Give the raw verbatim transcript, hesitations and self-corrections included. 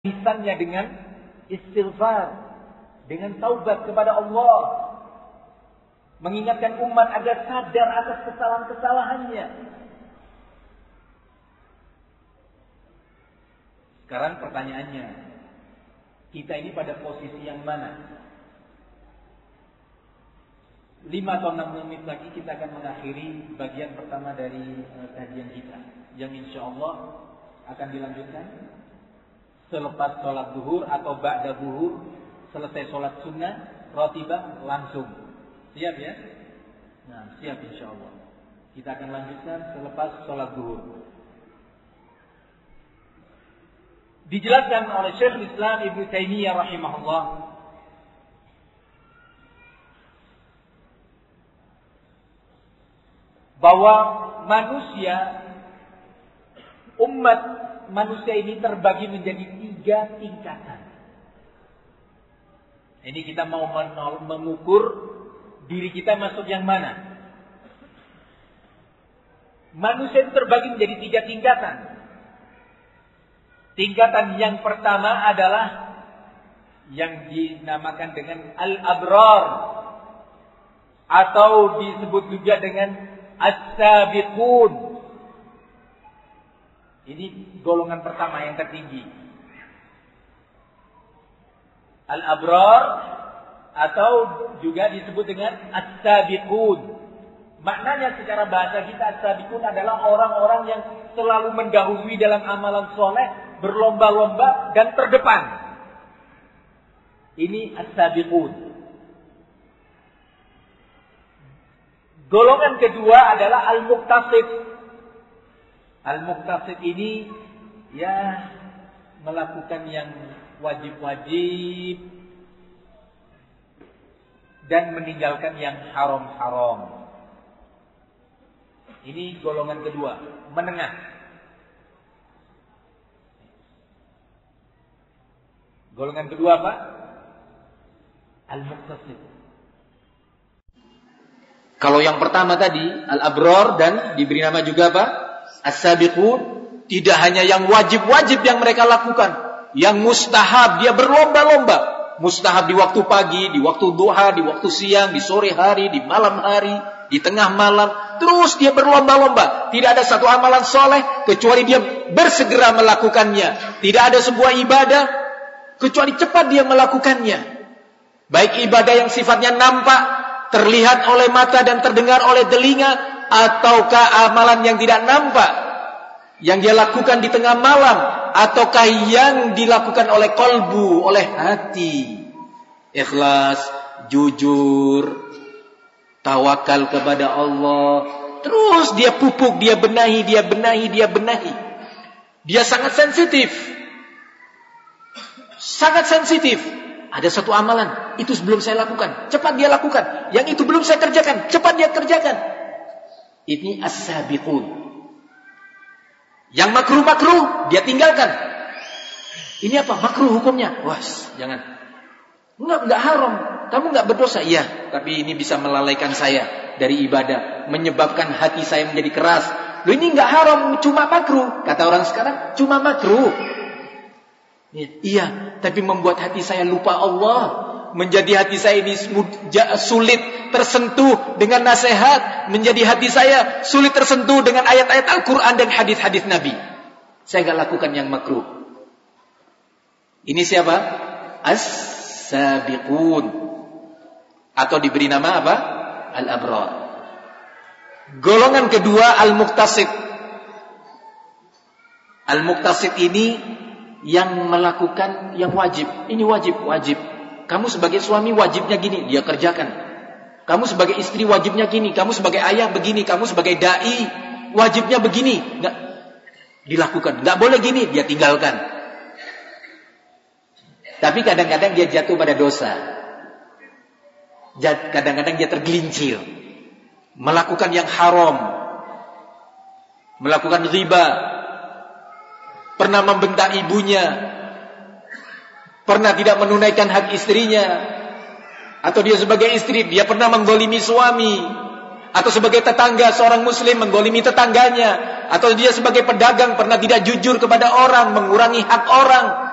lisannya dengan istighfar, dengan taubat kepada Allah, mengingatkan umat agar sadar atas kesalahan-kesalahannya. Sekarang pertanyaannya, kita ini pada posisi yang mana? Lima atau enam menit lagi kita akan mengakhiri bagian pertama dari uh, kajian kita, yang insya Allah akan dilanjutkan selepas sholat zuhur atau ba'da zuhur, selesai sholat sunnah ratibah langsung. Siap ya? Nah, siap insya Allah. Kita akan lanjutkan selepas sholat zuhur. Dijelaskan oleh Syekh Islam Ibnu Taimiyah rahimahullah bahwa manusia, umat manusia ini terbagi menjadi tiga tingkatan. Ini kita mau mengukur diri kita masuk yang mana. Manusia itu terbagi menjadi tiga tingkatan. Tingkatan yang pertama adalah yang dinamakan dengan al-abrar, atau disebut juga dengan as-sabiqun. Ini golongan pertama yang tertinggi. Al-abrar atau juga disebut dengan as-sabiqun. Maknanya secara bahasa kita as-sabiqun adalah orang-orang yang selalu mendahului dalam amalan soleh, berlomba-lomba dan terdepan. Ini as-sabiqun. Golongan kedua adalah al-muqtasid. Al-muqtasid ini ya melakukan yang wajib-wajib dan meninggalkan yang haram-haram. Ini golongan kedua, menengah. Golongan kedua apa? Al-muqtasid. Kalau yang pertama tadi, al-abrar, dan diberi nama juga apa? As-sabiqun. Tidak hanya yang wajib-wajib yang mereka lakukan, yang mustahab dia berlomba-lomba. Mustahab di waktu pagi, di waktu duha, di waktu siang, di sore hari, di malam hari, di tengah malam. Terus dia berlomba-lomba. Tidak ada satu amalan soleh kecuali dia bersegera melakukannya. Tidak ada sebuah ibadah kecuali cepat dia melakukannya. Baik ibadah yang sifatnya nampak, terlihat oleh mata dan terdengar oleh telinga, ataukah amalan yang tidak nampak yang dia lakukan di tengah malam, ataukah yang dilakukan oleh kolbu, oleh hati, ikhlas, jujur, tawakal kepada Allah. Terus dia pupuk, dia benahi, dia benahi, dia benahi. Dia sangat sensitif, sangat sensitif. Ada satu amalan, itu sebelum saya lakukan, cepat dia lakukan. Yang itu belum saya kerjakan, cepat dia kerjakan. Ini as-sabiqun. Yang makruh-makruh dia tinggalkan. Ini apa? Makruh hukumnya. Wah, jangan. Enggak, enggak haram. Kamu enggak berdosa. Iya, tapi ini bisa melalaikan saya dari ibadah, menyebabkan hati saya menjadi keras. Loh, ini enggak haram, cuma makruh. Kata orang sekarang, cuma makruh. Iya, tapi membuat hati saya lupa Allah, menjadi hati saya ini sulit tersentuh dengan nasihat, menjadi hati saya sulit tersentuh dengan ayat-ayat Al-Quran dan hadis-hadis Nabi. Saya enggak lakukan yang makruh. Ini siapa? As-sabiqun, atau diberi nama apa? Al-abrar. Golongan kedua al-muqtasid. Al-muqtasid ini yang melakukan yang wajib. Ini wajib, wajib. Kamu sebagai suami wajibnya gini, dia kerjakan. Kamu sebagai istri wajibnya gini, kamu sebagai ayah begini, kamu sebagai dai wajibnya begini. Enggak dilakukan. Enggak boleh gini, dia tinggalkan. Tapi kadang-kadang dia jatuh pada dosa. Kadang-kadang dia tergelincir, melakukan yang haram, melakukan riba, pernah membentak ibunya, pernah tidak menunaikan hak istrinya, atau dia sebagai istri dia pernah menggolimi suami, atau sebagai tetangga seorang muslim menggolimi tetangganya, atau dia sebagai pedagang pernah tidak jujur kepada orang, mengurangi hak orang.